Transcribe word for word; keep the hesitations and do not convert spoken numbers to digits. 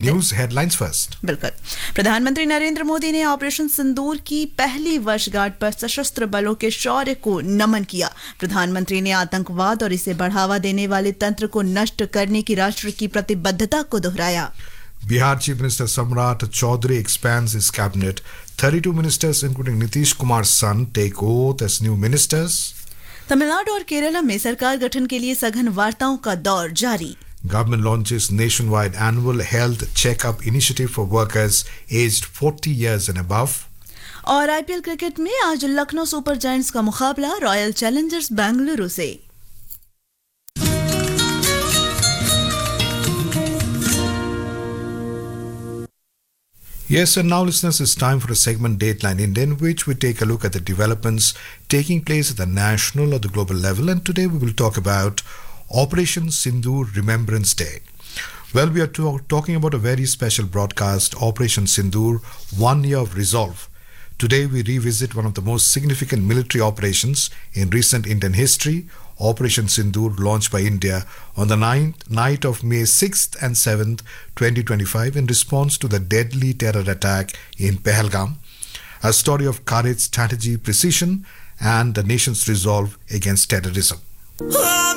News headlines first. बिल्कुल। प्रधानमंत्री नरेंद्र मोदी ने ऑपरेशन सिंदूर की पहली वर्षगांठ पर सशस्त्र बलों के शौर्य को नमन किया। प्रधानमंत्री ने आतंकवाद और इसे बढ़ावा देने वाले तंत्र को नष्ट करने की राष्ट्र की प्रतिबद्धता को दोहराया। Bihar Chief Minister Samrat Chaudhary expands his cabinet. thirty-two ministers, including Nitish Kumar's son, take oath as new ministers. Tamil Nadu और केरल में सरकार गठन के लिए सघन वार्ताओं का दौर जारी। Government launches nationwide annual health checkup initiative for workers aged forty years and above. और आईपीएल क्रिकेट में आज लखनऊ सुपर जायंट्स का मुकाबला रॉयल चैलेंजर्स बेंगलुरु से। Yes, and now listeners, it's time for a segment Dateline India, in which we take a look at the developments taking place at the national or the global level. And today we will talk about Operation Sindoor Remembrance Day. Well, we are to- talking about a very special broadcast, Operation Sindoor, One Year of Resolve. Today we revisit one of the most significant military operations in recent Indian history, Operation Sindoor, launched by India on the ninth night of May sixth and seventh, twenty twenty-five, in response to the deadly terror attack in Pahalgam. A story of courage, strategy, precision, and the nation's resolve against terrorism.